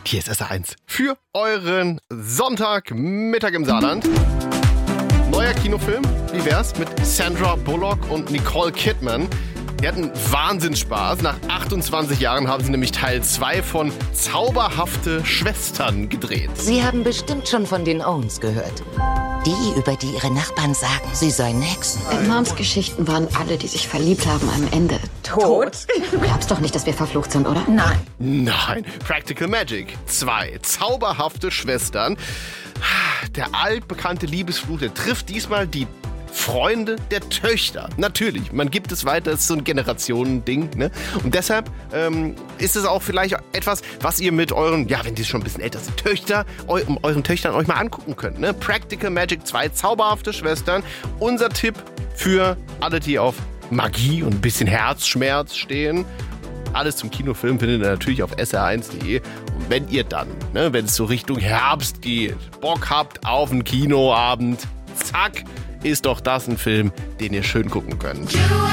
Hier ist SR1 für euren Sonntagmittag im Saarland. Neuer Kinofilm, wie wär's, mit Sandra Bullock und Nicole Kidman. Die hatten Wahnsinnsspaß. Nach 28 Jahren haben sie nämlich Teil 2 von Zauberhafte Schwestern gedreht. Sie haben bestimmt schon von den Owens gehört. Die, über die ihre Nachbarn sagen, sie seien Hexen. In Moms Geschichten waren alle, die sich verliebt haben, am Ende tot. Du glaubst doch nicht, dass wir verflucht sind, oder? Nein. Nein, Practical Magic 2, Zauberhafte Schwestern. Der altbekannte Liebesfluch, der trifft diesmal die Freunde der Töchter. Natürlich, man gibt es weiter, das ist so ein Generationending, ne? Und deshalb ist es auch vielleicht etwas, was ihr mit euren, ja, wenn die schon ein bisschen älter sind, euren Töchtern euch mal angucken könnt, ne? Practical Magic 2, Zauberhafte Schwestern. Unser Tipp für alle, die auf Magie und ein bisschen Herzschmerz stehen. Alles zum Kinofilm findet ihr natürlich auf sr1.de. Und wenn ihr dann, ne, wenn es so Richtung Herbst geht, Bock habt auf einen Kinoabend, zack, ist doch das ein Film, den ihr schön gucken könnt.